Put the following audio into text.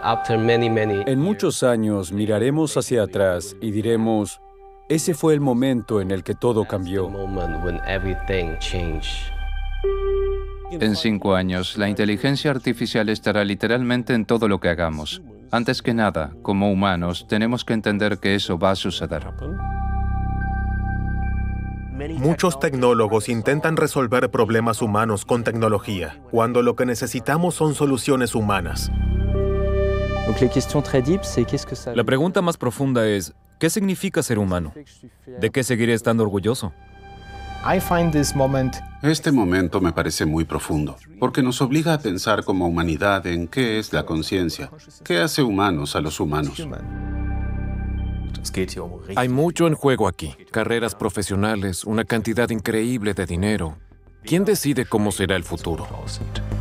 En muchos años miraremos hacia atrás y diremos, ese fue el momento en el que todo cambió. En 5 años, la inteligencia artificial estará literalmente en todo lo que hagamos. Antes que nada, como humanos, tenemos que entender que eso va a suceder. Muchos tecnólogos intentan resolver problemas humanos con tecnología, cuando lo que necesitamos son soluciones humanas. La pregunta más profunda es, ¿qué significa ser humano? ¿De qué seguiré estando orgulloso? Este momento me parece muy profundo, porque nos obliga a pensar como humanidad en qué es la conciencia, qué hace humanos a los humanos. Hay mucho en juego aquí. Carreras profesionales, una cantidad increíble de dinero. ¿Quién decide cómo será el futuro?